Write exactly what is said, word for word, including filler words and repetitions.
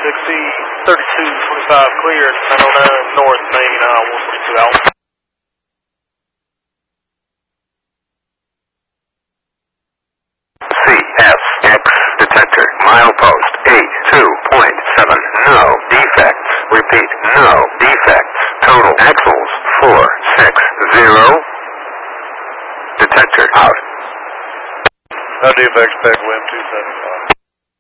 exceed thirty-two twenty-five clear, nine oh nine north, eighty-nine, one twenty-two out. C F X detector, milepost eight two point seven, no defects. Repeat, no defects. Total axles four six zero. Detector out. No defects, back wind two seventy-five.